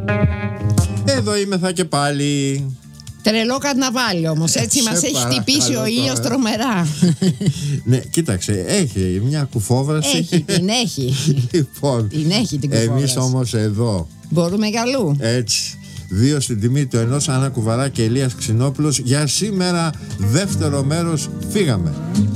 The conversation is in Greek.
Εδώ είμαι θα και πάλι. Τρελό καρναβάλι όμως, έτσι μας έχει χτυπήσει ο ήλιος τρομερά. Ναι, κοίταξε, έχει μια κουφόβραση. Την έχει. Λοιπόν, Την έχει την κουφόβραση. εμείς όμως εδώ μπορούμε γαλού. Έτσι, 2 στην τιμή του ενός. Άννα Κουβαρά και Ηλίας Ξινόπουλος. Για σήμερα δεύτερο μέρος φύγαμε.